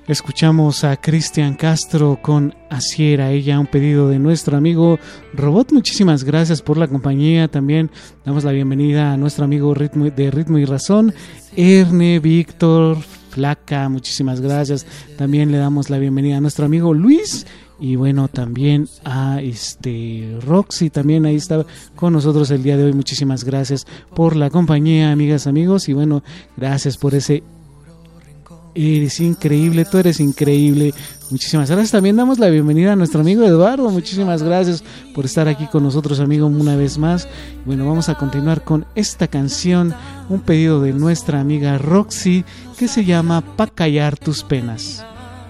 Escuchamos a Cristian Castro con Así era ella, un pedido de nuestro amigo Robot. Muchísimas gracias por la compañía. También damos la bienvenida a nuestro amigo de Ritmo y Razón, Erne, Víctor, Flaca, muchísimas gracias. También le damos la bienvenida a nuestro amigo Luis. Y bueno, también a Roxy, también ahí está con nosotros el día de hoy. Muchísimas gracias por la compañía, amigas, amigos. Y bueno, gracias por ese... Eres increíble, tú eres increíble. Muchísimas gracias. También damos la bienvenida a nuestro amigo Eduardo. Muchísimas gracias por estar aquí con nosotros, amigo, una vez más. Bueno, vamos a continuar con esta canción, un pedido de nuestra amiga Roxy, que se llama Pa' callar tus penas.